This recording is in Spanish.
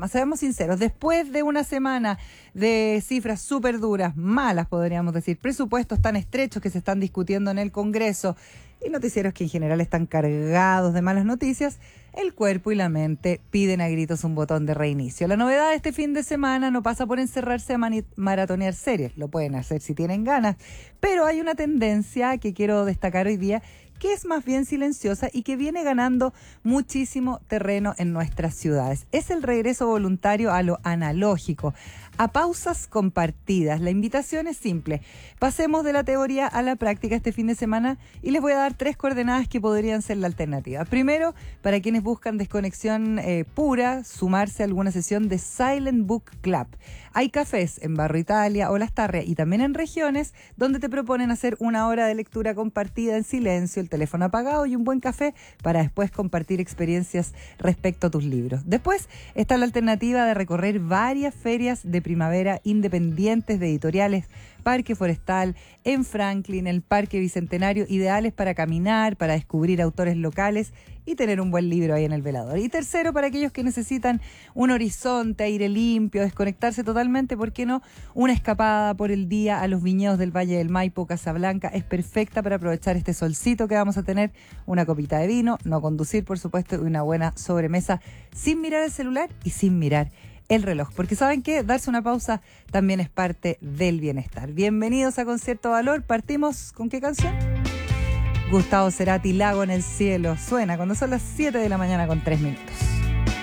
panorama. Seamos sinceros, después de una semana de cifras súper duras, malas podríamos decir, presupuestos tan estrechos que se están discutiendo en el Congreso y noticieros que en general están cargados de malas noticias, el cuerpo y la mente piden a gritos un botón de reinicio. La novedad de este fin de semana no pasa por encerrarse a maratonear series, lo pueden hacer si tienen ganas, pero hay una tendencia que quiero destacar hoy día que es más bien silenciosa y que viene ganando muchísimo terreno en nuestras ciudades. Es el regreso voluntario a lo analógico, a pausas compartidas. La invitación es simple. Pasemos de la teoría a la práctica este fin de semana y les voy a dar 3 coordenadas que podrían ser la alternativa. Primero, para quienes buscan desconexión pura, sumarse a alguna sesión de Silent Book Club. Hay cafés en Barrio Italia o Las Tarrias y también en regiones donde te proponen hacer 1 hora de lectura compartida en silencio, el teléfono apagado y un buen café para después compartir experiencias respecto a tus libros. Después está la alternativa de recorrer varias ferias de primavera independientes de editoriales, Parque Forestal, en Franklin, el Parque Bicentenario, ideales para caminar, para descubrir autores locales y tener un buen libro ahí en el velador. Y tercero, para aquellos que necesitan un horizonte, aire limpio, desconectarse totalmente, ¿por qué no? Una escapada por el día a los viñedos del Valle del Maipo, Casablanca, es perfecta para aprovechar este solcito que vamos a tener, una copita de vino, no conducir, por supuesto, y una buena sobremesa sin mirar el celular y sin mirar el reloj, porque ¿saben qué? Darse una pausa también es parte del bienestar. Bienvenidos a Concierto Valor. Partimos ¿con qué canción? Gustavo Cerati, Lago en el cielo. Suena cuando son las 7 de la mañana con 3 minutos.